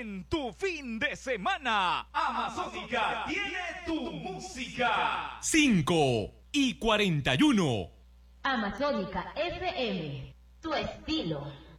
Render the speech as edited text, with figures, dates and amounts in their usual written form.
en tu fin de semana. Amazónica tiene tu música. 5:41. Amazónica FM, tu estilo.